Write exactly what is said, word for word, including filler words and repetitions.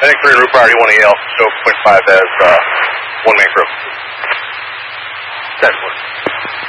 think three Root Priority one E L, show point five as uh, one man crew. ten foot.